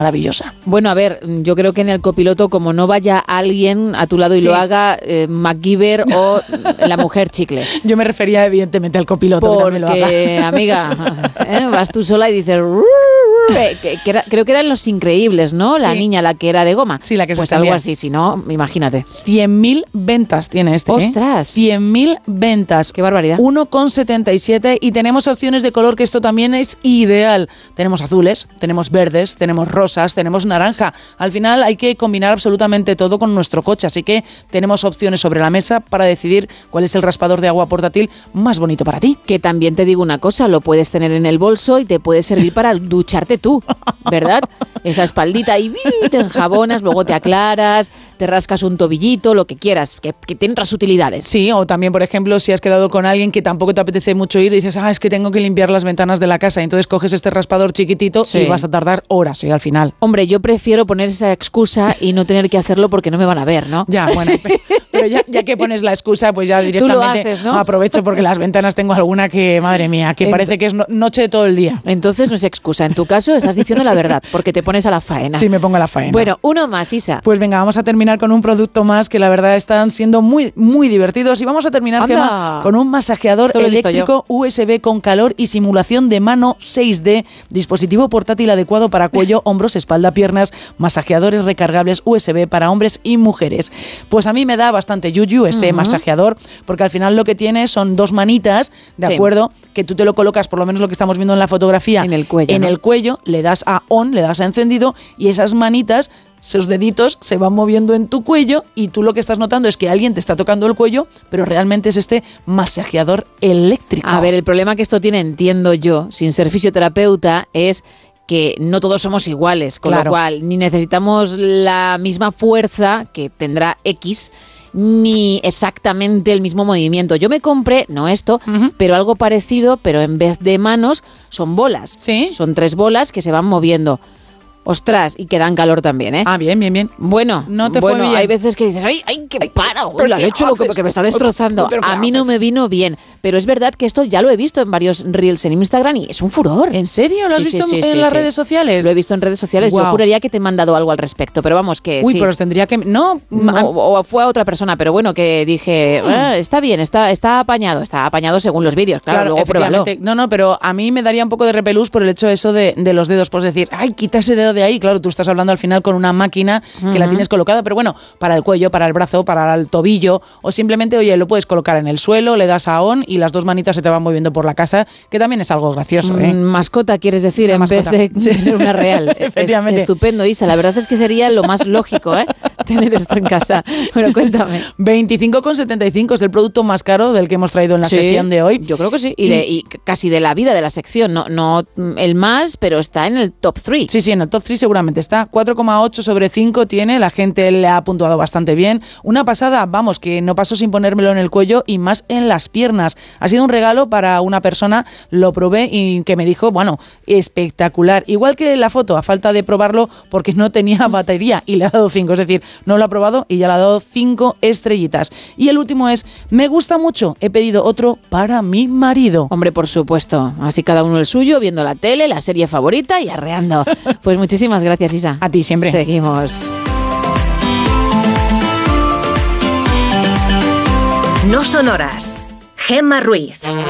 maravillosa. Bueno, a ver, yo creo que en el copiloto, como no vaya alguien a tu lado y lo haga, MacGyver o la mujer chicle. Yo me refería evidentemente al copiloto. Porque, amiga, vas tú sola y dices... creo que eran Los Increíbles, ¿no? La niña, la que era de goma. Sí, la que se Pues algo así, si no, imagínate. 100.000 ventas tiene este. ¡Ostras! 100.000 ventas. ¡Qué barbaridad! 1,77 y tenemos opciones de color que esto también es ideal. Tenemos azules, tenemos verdes, tenemos rosas, tenemos naranja. Al final hay que combinar absolutamente todo con nuestro coche, así que tenemos opciones sobre la mesa para decidir cuál es el raspador de agua portátil más bonito para ti. Que también te digo una cosa, lo puedes tener en el bolso y te puede servir para ducharte tú, ¿verdad? Esa espaldita y te enjabonas, luego te aclaras, te rascas un tobillito, lo que quieras, que tiene otras utilidades. Sí, o también, por ejemplo, si has quedado con alguien que tampoco te apetece mucho ir y dices, es que tengo que limpiar las ventanas de la casa, y entonces coges este raspador chiquitito y vas a tardar horas al final. Hombre, yo prefiero poner esa excusa y no tener que hacerlo porque no me van a ver, ¿no? Ya, bueno, pero ya que pones la excusa, pues ya directamente tú lo haces, ¿no? Aprovecho porque las ventanas tengo alguna que, madre mía, que parece que es noche de todo el día. Entonces no es excusa, en tu caso estás diciendo la verdad, porque te pones a la faena. Sí, me pongo a la faena. Bueno, uno más, Isa. Pues venga, vamos a terminar con un producto más que la verdad están siendo muy, muy divertidos, y vamos a terminar, Gemma, con un masajeador eléctrico USB con calor y simulación de mano 6D, dispositivo portátil adecuado para cuello, hombros, espalda, piernas, masajeadores recargables USB para hombres y mujeres. Pues a mí me da bastante yuyu este masajeador, porque al final lo que tiene son dos manitas, ¿de acuerdo? Que tú te lo colocas, por lo menos lo que estamos viendo en la fotografía, en el cuello, el cuello, le das a on, le das a encendido, y esas manitas, esos deditos se van moviendo en tu cuello, y tú lo que estás notando es que alguien te está tocando el cuello, pero realmente es este masajeador eléctrico. A ver, el problema que esto tiene, entiendo yo, sin ser fisioterapeuta, es que no todos somos iguales, con lo cual ni necesitamos la misma fuerza que tendrá X, ni exactamente el mismo movimiento. Yo me compré, no esto, pero algo parecido, pero en vez de manos son bolas. ¿Sí? Son 3 bolas que se van moviendo. Ostras, y que dan calor también, ¿eh? Ah, bien, bien, bien. Bueno, no te fue bien. Hay veces que dices, ¡ay, qué para! La he hecho lo que me está destrozando. A mí no me vino bien. Pero es verdad que esto ya lo he visto en varios reels en Instagram y es un furor. ¿En serio? ¿Lo has visto en las redes sociales? Lo he visto en redes sociales. Wow. Yo juraría que te he mandado algo al respecto, pero vamos, que Uy, pero os tendría que... No. O fue a otra persona, pero bueno, que dije, está bien, está apañado. Está apañado según los vídeos, claro, luego pruébalo. No, pero a mí me daría un poco de repelús por el hecho eso de los dedos. Pues decir, ¡ay, quita ese dedo de ahí! Claro, tú estás hablando al final con una máquina que la tienes colocada, pero bueno, para el cuello, para el brazo, para el tobillo, o simplemente, oye, lo puedes colocar en el suelo, le das a on y las dos manitas se te van moviendo por la casa, que también es algo gracioso, ¿eh? Mascota, quieres decir, en vez de una real. Efectivamente. Estupendo, Isa. La verdad es que sería lo más lógico, tener esto en casa. Bueno, cuéntame. 25,75 es el producto más caro del que hemos traído en la sección de hoy. Yo creo que sí. Y casi de la vida de la sección. No el más, pero está en el top 3. Sí, en el top 3 seguramente está. 4,8 sobre 5 tiene. La gente le ha puntuado bastante bien. Una pasada, vamos, que no paso sin ponérmelo en el cuello y más en las piernas. Ha sido un regalo para una persona. Lo probé y que me dijo, bueno, espectacular. Igual que la foto, a falta de probarlo porque no tenía batería y le ha dado 5. Es decir, no lo ha probado y ya le ha dado 5 estrellitas. Y el último es, me gusta mucho, he pedido otro para mi marido. Hombre, por supuesto. Así cada uno el suyo, viendo la tele, la serie favorita y arreando. Pues muchísimas gracias, Isa. A ti siempre. Seguimos. No son horas. Gemma Ruiz.